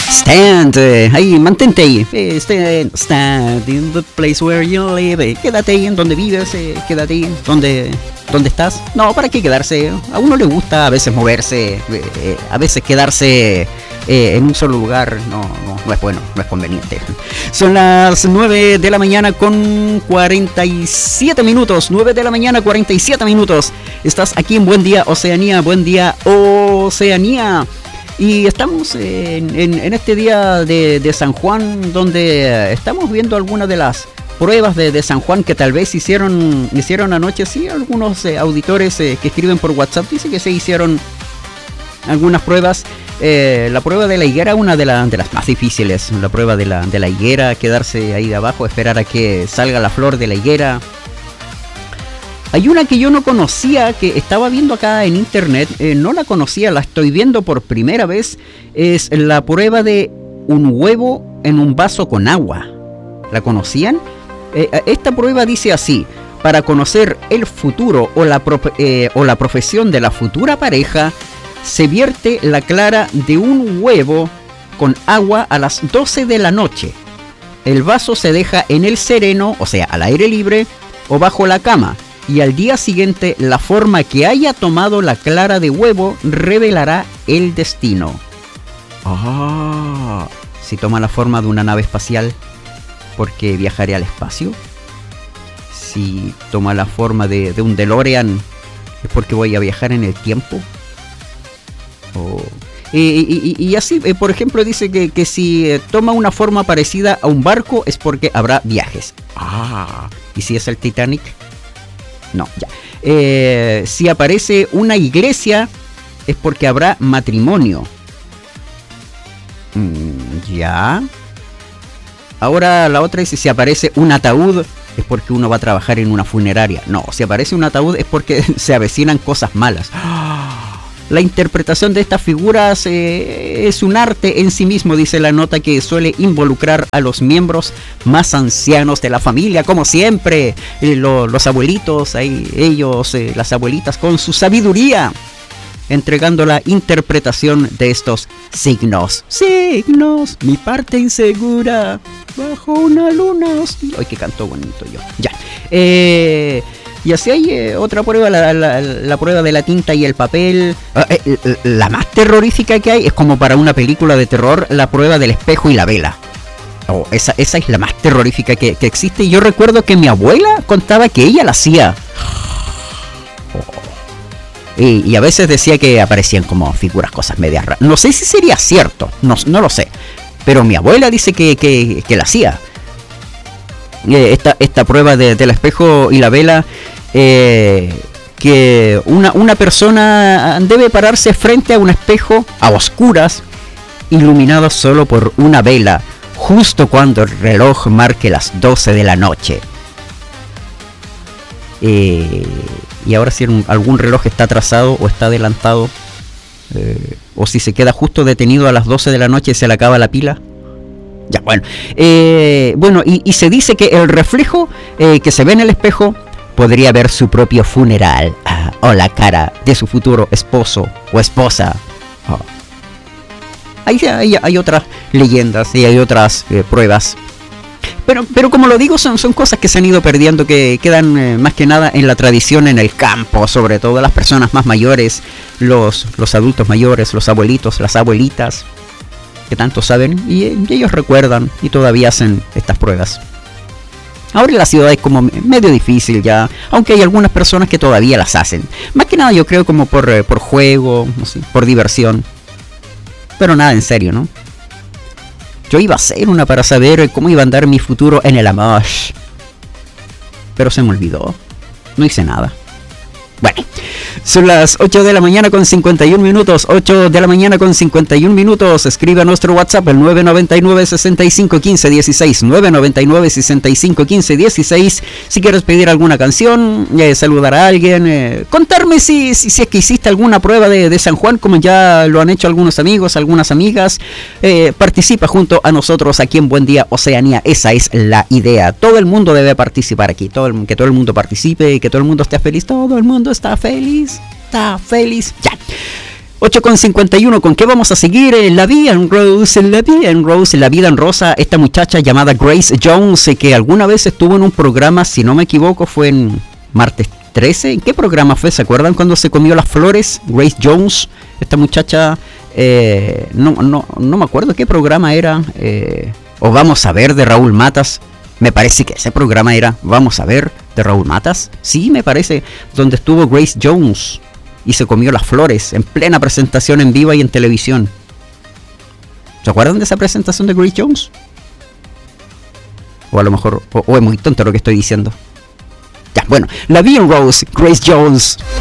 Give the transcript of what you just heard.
Stand, ahí, mantente ahí. Stand in the place where you live. Quédate ahí en donde vives, quédate ahí donde estás. No, ¿para qué quedarse? A uno le gusta a veces moverse, a veces quedarse en un solo lugar no es bueno, no es conveniente. Son las 9 de la mañana con 47 minutos. 9 de la mañana 47 minutos. Estás aquí en Buen Día Oceanía. Buen Día Oceanía. Y estamos en este día de San Juan, donde estamos viendo algunas de las pruebas de San Juan que tal vez hicieron anoche. Sí, algunos auditores que escriben por WhatsApp dicen que se hicieron algunas pruebas. La prueba de la higuera, una de las más difíciles. La prueba de la higuera, quedarse ahí de abajo, esperar a que salga la flor de la higuera. Hay una que yo no conocía, que estaba viendo acá en internet, no la conocía, la estoy viendo por primera vez. Es la prueba de un huevo en un vaso con agua. ¿La conocían? Esta prueba dice así: para conocer el futuro o la profesión de la futura pareja, se vierte la clara de un huevo con agua a las 12 de la noche. El vaso se deja en el sereno, o sea, al aire libre, o bajo la cama. Y al día siguiente, la forma que haya tomado la clara de huevo revelará el destino. Si toma la forma de una nave espacial, porque viajaré al espacio. Si toma la forma de un DeLorean, es porque voy a viajar en el tiempo. Y así, por ejemplo, dice que si toma una forma parecida a un barco, es porque habrá viajes. ¿Y si es el Titanic? No, ya. Si aparece una iglesia, es porque habrá matrimonio. Ya. Ahora la otra es: si aparece un ataúd, es porque uno va a trabajar en una funeraria. No, si aparece un ataúd es porque se avecinan cosas malas. La interpretación de estas figuras es un arte en sí mismo, dice la nota, que suele involucrar a los miembros más ancianos de la familia, como siempre. Los abuelitos, ellos, las abuelitas, con su sabiduría, entregando la interpretación de estos signos. Signos, mi parte insegura, bajo una luna hostil. Ay, que canto bonito yo. Ya. Y así hay otra prueba, la prueba de la tinta y el papel. La más terrorífica que hay es como para una película de terror, la prueba del espejo y la vela. Esa es la más terrorífica que existe. Y yo recuerdo que mi abuela contaba que ella la hacía. Y a veces decía que aparecían como figuras, cosas medias raras. No sé si sería cierto, no lo sé. Pero mi abuela dice que la hacía. Esta prueba del espejo y la vela, que una persona debe pararse frente a un espejo a oscuras, iluminado solo por una vela, justo cuando el reloj marque las 12 de la noche. Y ahora si algún reloj está atrasado o está adelantado, o si se queda justo detenido a las 12 de la noche y se le acaba la pila. Ya, bueno. Y se dice que el reflejo que se ve en el espejo podría ver su propio funeral, o la cara de su futuro esposo o esposa. Hay otras leyendas y hay otras pruebas. Pero como lo digo, son cosas que se han ido perdiendo, que quedan más que nada en la tradición, en el campo, sobre todo las personas más mayores, los adultos mayores, los abuelitos, las abuelitas, que tanto saben, y ellos recuerdan y todavía hacen estas pruebas. Ahora en la ciudad es como medio difícil ya, aunque hay algunas personas que todavía las hacen. Más que nada yo creo como por juego, no sé, por diversión. Pero nada en serio, ¿no? Yo iba a hacer una para saber cómo iba a andar mi futuro en el amor, pero se me olvidó. No hice nada. Bueno, son las 8 de la mañana con 51 minutos. 8 de la mañana con 51 minutos. Escribe a nuestro WhatsApp el 999-6515-16. 999-6515-16. Si quieres pedir alguna canción, saludar a alguien, contarme si es que hiciste alguna prueba de San Juan, como ya lo han hecho algunos amigos, algunas amigas. Participa junto a nosotros aquí en Buen Día Oceanía. Esa es la idea. Todo el mundo debe participar aquí. Que todo el mundo participe, que todo el mundo esté feliz. Todo el mundo está feliz. Ya. 8:51, ¿con qué vamos a seguir? En la vida en Rose, en la vida en Rose, en la vida en rosa, esta muchacha llamada Grace Jones, que alguna vez estuvo en un programa, si no me equivoco, fue en Martes 13. ¿En qué programa fue? ¿Se acuerdan cuando se comió las flores? Grace Jones, esta muchacha, no me acuerdo qué programa era, o Vamos a ver, de Raúl Matas. Me parece que ese programa era Vamos a ver, de Raúl Matas. Sí, me parece, donde estuvo Grace Jones y se comió las flores en plena presentación en vivo y en televisión. ¿Se acuerdan de esa presentación de Grace Jones? O a lo mejor, o es muy tonto lo que estoy diciendo. Ya, bueno, la vi en Rose, Grace Jones.